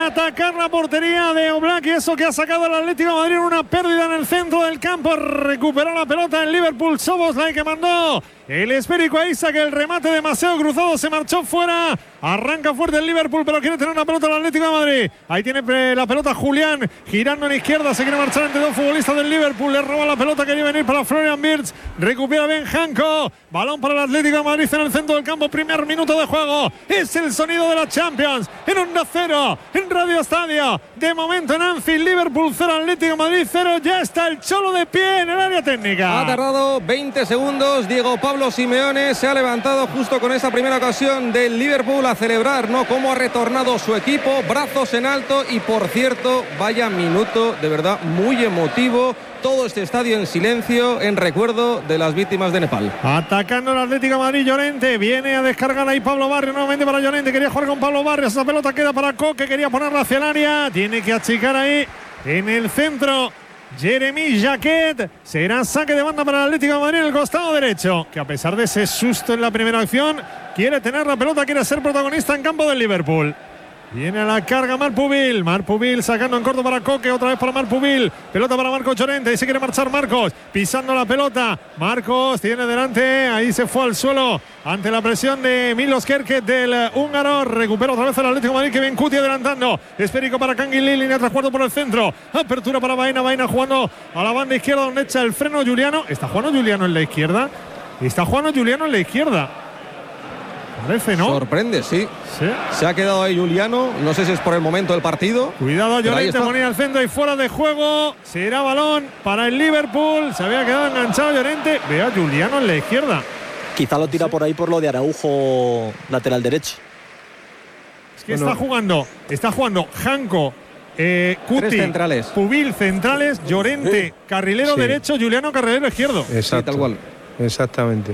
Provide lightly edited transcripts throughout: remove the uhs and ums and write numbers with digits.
Atacar la portería de Oblak, y eso que ha sacado el Atlético de Madrid, una pérdida en el centro del campo. Recuperó la pelota en Liverpool. Szoboszlai, que mandó el esférico a Isak, el remate demasiado cruzado, se marchó fuera. Arranca fuerte el Liverpool, pero quiere tener la pelota el Atlético de Madrid. Ahí tiene la pelota Julián, girando en izquierda, se quiere marchar entre dos futbolistas del Liverpool. Le roba la pelota, quería venir para Florian Wirtz. Recupera bien Janko. Balón para el Atlético de Madrid en el centro del campo. Primer minuto de juego. Es el sonido de la Champions. En Onda Cero, en Radio Estadio. De momento en Anfield, Liverpool 0, Atlético de Madrid 0. Ya está el Cholo de pie en el área técnica. Ha tardado 20 segundos. Diego Pablo Simeone se ha levantado justo con esa primera ocasión del Liverpool a celebrar, ¿no?, cómo ha retornado su equipo, brazos en alto. Y por cierto, vaya minuto, de verdad, muy emotivo. Todo este estadio en silencio en recuerdo de las víctimas de Nepal. Atacando el Atlético de Madrid, Llorente. Viene a descargar ahí Pablo Barrios nuevamente para Llorente. Quería jugar con Pablo Barrios. Esa pelota queda para Coque. Quería ponerla hacia el área. Tiene que achicar ahí en el centro Jeremy Jacquet. Será saque de banda para el Atlético de Madrid en el costado derecho, que a pesar de ese susto en la primera acción, quiere tener la pelota, quiere ser protagonista en campo del Liverpool. Viene a la carga Marpubil. Marpubil sacando en corto para Coque. Otra vez para Marpubil. Pelota para Marcos Llorente. Ahí se quiere marchar Marcos. Pisando la pelota. Marcos tiene delante. Ahí se fue al suelo ante la presión de Milos Kerkez del húngaro. Recupera otra vez el Atlético de Madrid, que bien Cuti adelantando. Esférico para Canguilí. Línea tras cuarto por el centro. Apertura para Baena. Baena jugando a la banda izquierda, donde echa el freno Juliano. ¿Está jugando Juliano en la izquierda? Está jugando Juliano en la izquierda. Parece, ¿no? Sorprende, sí. Se ha quedado ahí Juliano. No sé si es por el momento del partido. Cuidado, Llorente ponía al centro y fuera de juego. Será balón para el Liverpool. Se había quedado enganchado Llorente. Ve a Juliano en la izquierda. Quizá lo tira por ahí por lo de Araujo, lateral derecho. Es que está jugando Janko, Cuti, centrales. Pubil centrales, Llorente carrilero derecho, Juliano carrilero izquierdo. Exacto, sí, tal cual. Exactamente.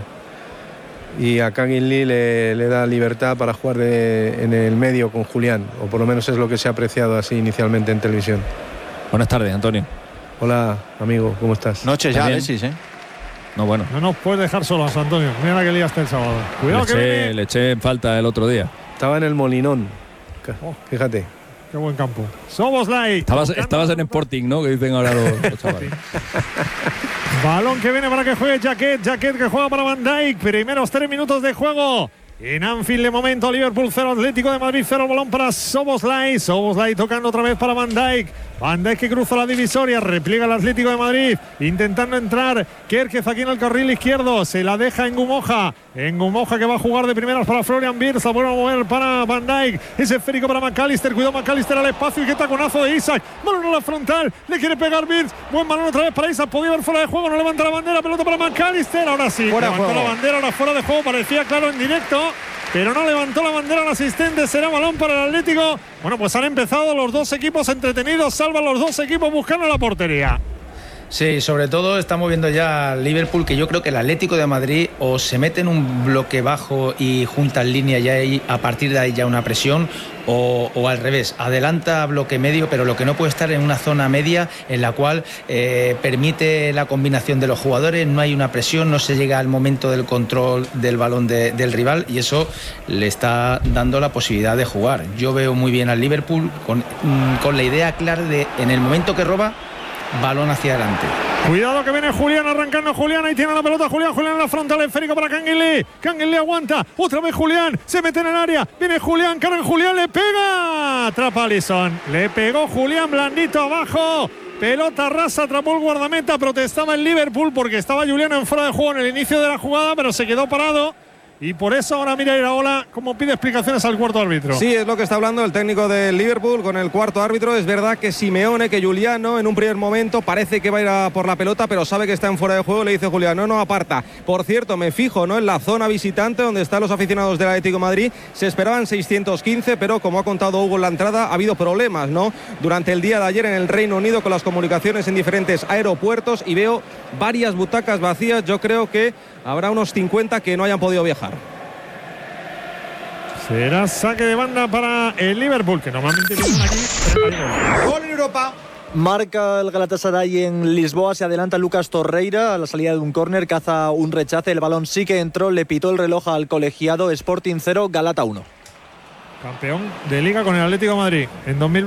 Y a Kangin Lee le da libertad para jugar en el medio con Julián, o por lo menos es lo que se ha apreciado así inicialmente en televisión. Buenas tardes, Antonio. Hola, amigo, ¿cómo estás? Noches ya, Alexis, ¿eh? No, bueno. No nos puedes dejar solos, Antonio. Mira la que liaste el sábado. Cuidado le eché en falta el otro día. Estaba en el Molinón. Fíjate. Qué buen campo. Szoboszlai. Estabas en Sporting, ¿no? Que dicen ahora los chavales. Balón que viene para que juegue Jacquet. Jacquet que juega para Van Dijk. Primeros 3 minutos de juego en Anfield. De momento Liverpool 0, Atlético de Madrid 0. Balón para Szoboszlai. Szoboszlai tocando otra vez para Van Dijk. Van Dijk que cruza la divisoria. Repliega el Atlético de Madrid. Intentando entrar Kerkez aquí en el carril izquierdo. Se la deja en Gumoja. En Gumoja, que va a jugar de primeras para Florian Wirtz. La vuelve a mover para Van Dijk. Ese esférico para McAllister. Cuidado McAllister al espacio. Y qué taconazo de Isak. Balón a la frontal. Le quiere pegar Wirtz. Buen balón otra vez para Isak. Podía ver fuera de juego. No levanta la bandera. Pelota para McAllister. Ahora sí. Levantó la bandera. Ahora fuera de juego. Parecía claro en directo, pero no levantó la bandera el asistente. Será balón para el Atlético. Bueno, pues han empezado los dos equipos entretenidos. Salvan los dos equipos buscando la portería. Sí, sobre todo estamos viendo ya al Liverpool, que yo creo que el Atlético de Madrid o se mete en un bloque bajo y junta en línea ya y a partir de ahí ya una presión, o al revés, adelanta a bloque medio, pero lo que no puede estar en una zona media en la cual permite la combinación de los jugadores, no hay una presión, no se llega al momento del control del balón del rival, y eso le está dando la posibilidad de jugar. Yo veo muy bien al Liverpool con la idea clara de, en el momento que roba, balón hacia adelante. Cuidado que viene Julián, arrancando Julián, ahí tiene la pelota Julián en la frontal, esférico para Canguilí. Canguilí aguanta, otra vez Julián, se mete en el área, viene Julián, cara en Julián, le pega, atrapa Alisson, le pegó Julián blandito abajo. Pelota rasa, atrapó el guardameta, protestaba el Liverpool porque estaba Julián en fuera de juego en el inicio de la jugada, pero se quedó parado. Y por eso ahora mira Iraola cómo pide explicaciones al cuarto árbitro. Sí, es lo que está hablando el técnico del Liverpool con el cuarto árbitro. Es verdad que Simeone, que Juliano en un primer momento parece que va a ir a por la pelota, pero sabe que está en fuera de juego. Le dice Juliano, no aparta. Por cierto, me fijo, ¿no?, en la zona visitante donde están los aficionados del Atlético de Madrid. Se esperaban 615, pero como ha contado Hugo en la entrada, ha habido problemas, ¿no?, durante el día de ayer en el Reino Unido con las comunicaciones en diferentes aeropuertos, y veo varias butacas vacías. Yo creo que habrá unos 50 que no hayan podido viajar. Será saque de banda para el Liverpool, que normalmente vienen aquí. Gol en Europa. Marca el Galatasaray en Lisboa, se adelanta Lucas Torreira a la salida de un córner, caza un rechace, el balón sí que entró, le pitó el reloj al colegiado. Sporting 0, Galata 1. Campeón de Liga con el Atlético de Madrid en 2020.